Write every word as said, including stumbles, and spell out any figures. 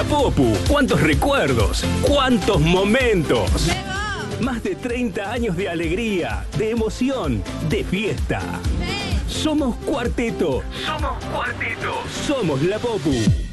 La Popu. ¿Cuántos recuerdos? ¿Cuántos momentos? Más de treinta años de alegría, de emoción, de fiesta. Somos Cuarteto. Somos Cuarteto. Somos La Popu.